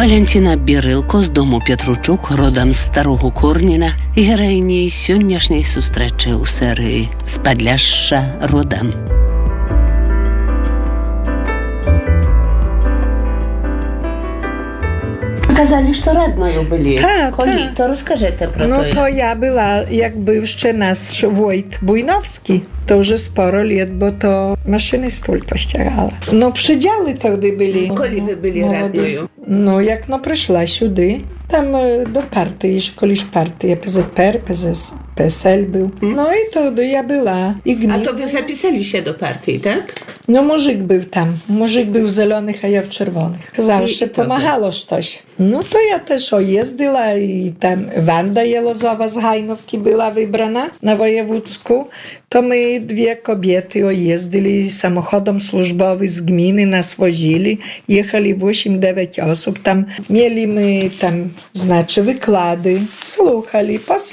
Валентина Бірилко з дому Петручук, родом з Старого Корніна, і героїні сьогоднішньої зустрічі у серії «З Подляшша родом». Казали, що родною були. Коли? То розкажете про Ну, то я була, як був ще наш Войт Буйновський, to już sporo lat, bo to maszyny stół pościerała. No przydziały wtedy byli. Коли ви були радою? No jak przyszła сюди, tam do partii, jeszcze koliś partii, PZPR, PSL był. No i wtedy ja była. A to wy zapisali się do partii, tak? No muzyk był tam. Muzyk był w zielonych, a ja w czerwonych. Zawsze pomagało coś. No to ja też jeździła i tam Wanda Jelozowa z Hajnówki była wybrana na wojewódzku. To my dwie kobiety jeździli samochodem służbowym z gminy, nas wozili. Jechali 8-9 osób. Tam mieli my tam, znaczy wykłady, słuchali,